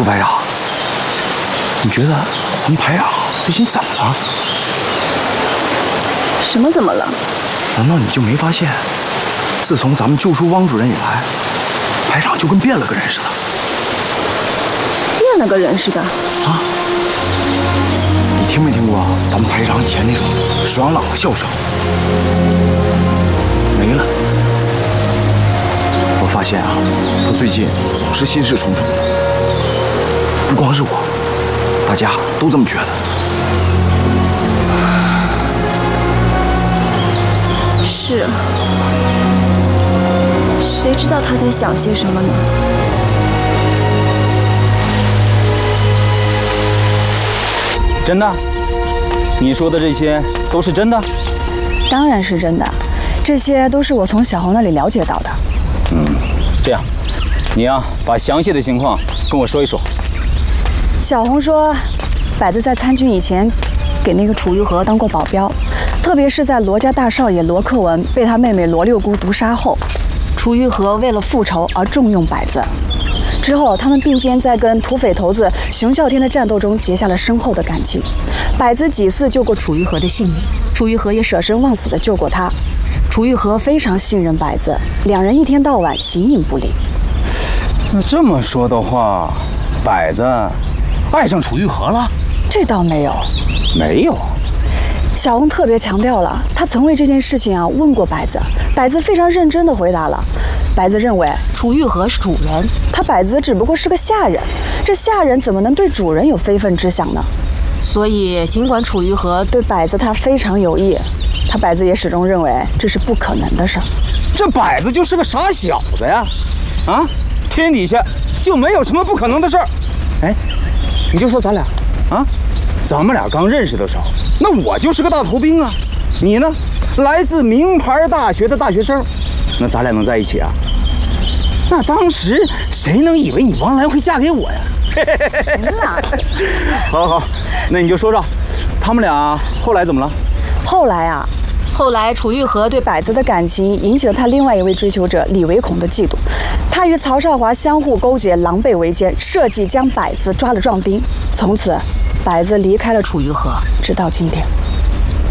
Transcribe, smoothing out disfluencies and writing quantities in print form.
排长，你觉得咱们排长最近怎么了？ 什么怎么了？ 难道你就没发现，自从咱们救出汪主任以来，排长就跟变了个人似的？ 变了个人似的？ 啊？你听没听过咱们排长以前那种爽朗的笑声？没了。我发现啊，他最近总是心事重重的。不光是我，大家都这么觉得。 是。谁知道他在想些什么呢？ 真的？你说的这些都是真的？ 当然是真的，这些都是我从小红那里了解到的。 这样，你呀，把详细的情况跟我说一说。 小红说，百子在参军以前，给那个楚玉和当过保镖，特别是在罗家大少爷罗克文被他妹妹罗六姑毒杀后，楚玉和为了复仇而重用百子。之后，他们并肩在跟土匪头子熊啸天的战斗中结下了深厚的感情。百子几次救过楚玉和的性命，楚玉和也舍身忘死地救过他。楚玉和非常信任百子，两人一天到晚形影不离。 那这么说的话，百子爱上楚玉和了？ 这倒没有。 没有。 小红特别强调了，他曾为这件事情问过百子，百子非常认真地回答了。百子认为楚玉和是主人，他百子只不过是个下人，这下人怎么能对主人有非分之想呢？所以尽管楚玉和对百子他非常有意，他百子也始终认为这是不可能的事儿。 这百子就是个傻小子呀！啊，天底下就没有什么不可能的事儿。哎，你就说咱俩，啊，咱们俩刚认识的时候，那我就是个大头兵啊，你呢，来自名牌大学的大学生，那咱俩能在一起啊？那当时谁能以为你王兰会嫁给我呀？ 行了， 好，那你就说说，他们俩后来怎么了？ 后来楚玉和对百子的感情引起了他另外一位追求者李维孔的嫉妒，他与曹少华相互勾结，狼狈为奸，设计将百子抓了壮丁。从此，百子离开了楚玉和，直到今天。